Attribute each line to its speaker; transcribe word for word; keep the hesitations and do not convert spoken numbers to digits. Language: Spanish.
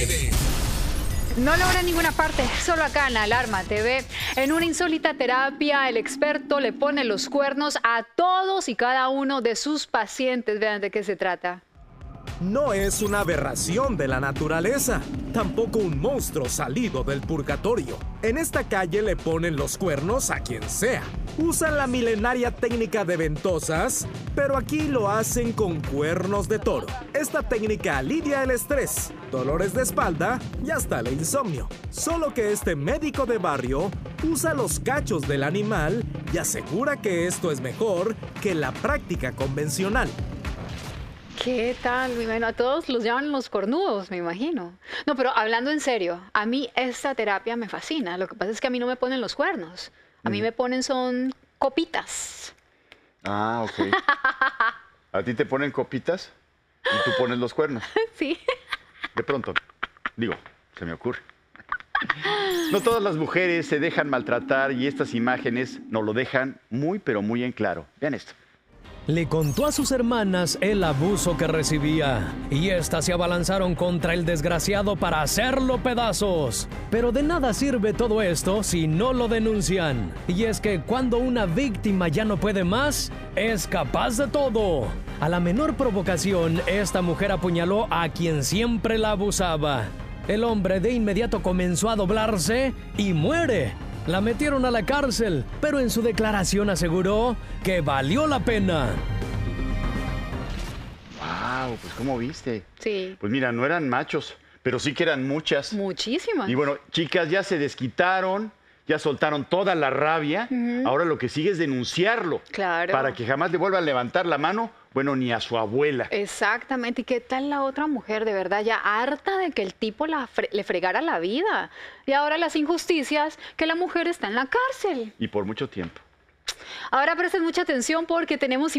Speaker 1: V.
Speaker 2: No logra en ninguna parte, solo acá en Alarma T V. En una insólita terapia, el experto le pone los cuernos a todos y cada uno de sus pacientes. Vean de qué se trata.
Speaker 3: No es una aberración de la naturaleza, tampoco un monstruo salido del purgatorio. En esta calle le ponen los cuernos a quien sea. Usan la milenaria técnica de ventosas, pero aquí lo hacen con cuernos de toro. Esta técnica alivia el estrés, dolores de espalda y hasta el insomnio. Solo que este médico de barrio usa los cachos del animal y asegura que esto es mejor que la práctica convencional.
Speaker 2: ¿Qué tal? Bueno, a todos los llaman los cornudos, me imagino. No, pero hablando en serio, a mí esta terapia me fascina. Lo que pasa es que a mí no me ponen los cuernos. A mí me ponen son copitas.
Speaker 4: Ah, ok. ¿A ti te ponen copitas y tú pones los cuernos?
Speaker 2: Sí.
Speaker 4: De pronto, digo, se me ocurre. No todas las mujeres se dejan maltratar y estas imágenes nos lo dejan muy, pero muy en claro. Vean esto.
Speaker 5: Le contó a sus hermanas el abuso que recibía y éstas se abalanzaron contra el desgraciado para hacerlo pedazos. Pero de nada sirve todo esto si no lo denuncian. Y es que cuando una víctima ya no puede más, es capaz de todo. A la menor provocación, esta mujer apuñaló a quien siempre la abusaba. El hombre de inmediato comenzó a doblarse y muere. La metieron a la cárcel, pero en su declaración aseguró que valió la pena.
Speaker 4: Wow, pues ¿cómo viste?
Speaker 2: Sí.
Speaker 4: Pues mira, no eran machos, pero sí que eran muchas.
Speaker 2: Muchísimas.
Speaker 4: Y bueno, chicas, ya se desquitaron, ya soltaron toda la rabia. Uh-huh. Ahora lo que sigue es denunciarlo.
Speaker 2: Claro.
Speaker 4: Para que jamás le vuelva a levantar la mano, bueno, ni a su abuela.
Speaker 2: Exactamente. ¿Y qué tal la otra mujer? De verdad, ya harta de que el tipo la fre le fregara la vida. Y ahora las injusticias, que la mujer está en la cárcel.
Speaker 4: Y por mucho tiempo.
Speaker 2: Ahora presten mucha atención porque tenemos